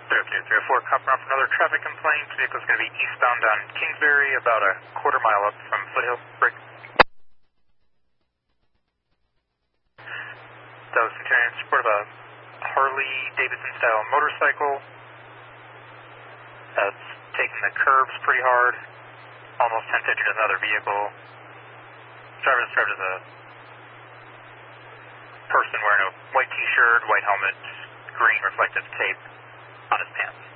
0304, copper off another traffic complaint. Vehicle's going to be eastbound on Kingsbury, about a quarter mile up from Foothill. Break. That was continuing in support of a Harley-Davidson style motorcycle. That's taking the curbs pretty hard. Almost 1050 to another vehicle. Driver described as a person wearing a white t-shirt, white helmet, green reflective tape on his pants.